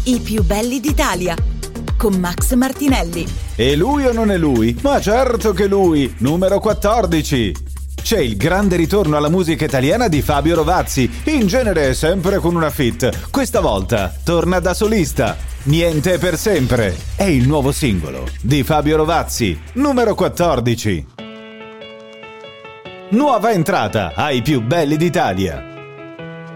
I più belli d'Italia con Max Martinelli. E lui o non è lui? Ma certo che lui, numero 14. C'è il grande ritorno alla musica italiana di Fabio Rovazzi, in genere sempre con una feat. Questa volta torna da solista. Niente per sempre. È il nuovo singolo di Fabio Rovazzi, numero 14. Nuova entrata ai più belli d'Italia.